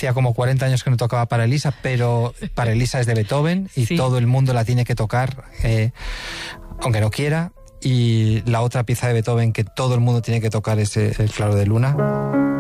hacía como 40 años que no tocaba para Elisa, pero para Elisa es de Beethoven y Sí. todo el mundo la tiene que tocar, aunque no quiera. Y la otra pieza de Beethoven que todo el mundo tiene que tocar es el Claro de Luna.